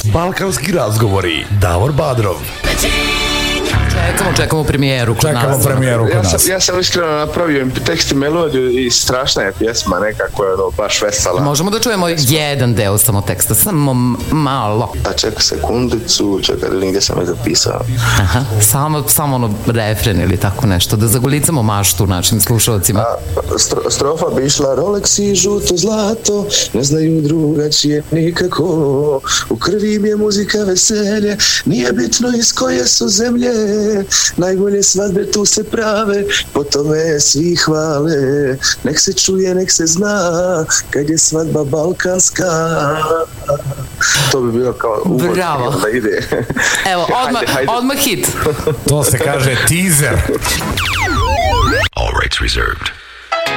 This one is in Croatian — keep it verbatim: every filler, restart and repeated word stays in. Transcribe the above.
Balkanski razgovori. Davor Badrov. Čekamo, čekamo premijeru kod čekamo nas. premijeru kod ja nas. Sam, ja sam iskreno napravio tekst i melodiju i strašna je pjesma, nekako je ono baš vesela. Možemo da čujemo jedan deo samo teksta, samo malo. A čekaj sekundicu, čekaj, gdje sam je zapisao. Aha, samo, samo ono refren ili tako nešto, da zagolicamo maštu našim slušalcima. A, stro, strofa bi išla: Rolex i žuto zlato, ne znaju drugačije nikako. U krvi mi je muzika veselje, nije bitno iz koje su zemlje. Najbolje svadbe tu se prave, po tome svi hvale. Nek se čuje, nek se zna, kad je svadba balkanska. To bi bilo kao uvod. Bravo. Da ide. Evo, odmah, hajde, hajde. odmah hit. To se kaže teaser. All rights reserved.